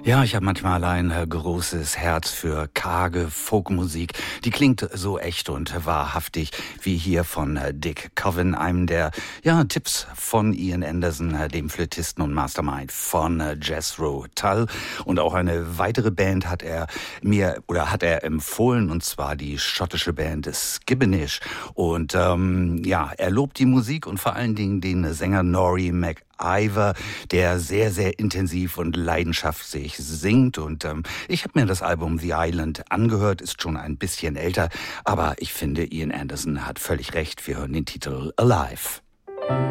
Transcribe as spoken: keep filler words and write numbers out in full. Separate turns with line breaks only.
Ja, ich habe manchmal ein äh, großes Herz für karge Folkmusik. Die klingt so echt und wahrhaftig wie hier von äh, Dick Coven, einem der ja, Tipps von Ian Anderson, äh, dem Flötisten und Mastermind von äh, Jethro Tull. Und auch eine weitere Band hat er mir oder hat er empfohlen, und zwar die schottische Band Skibbenish. Und ähm, ja, er lobt die Musik und vor allen Dingen den Sänger Norrie MacIver, der sehr, sehr intensiv und leidenschaftlich singt. Und ähm, ich habe mir das Album The Island angehört, ist schon ein bisschen älter, aber ich finde, Ian Anderson hat völlig recht. Wir hören den Titel Alive.